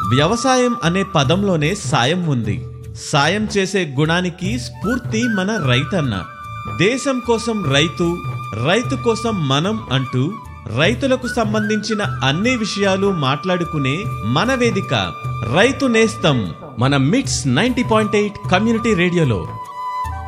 వ్యవసాయం అనే పదంలోనే సాయం ఉంది. సాయం చేసే గుణానికి స్ఫూర్తి మన రైతన్న. దేశం కోసం రైతు, రైతు కోసం మనం అంటూ రైతులకు సంబంధించిన అన్ని విషయాలు మాట్లాడుకునే మన వేదిక రైతు నేస్తం, మన మిట్స్ 90.8 కమ్యూనిటీ రేడియోలో.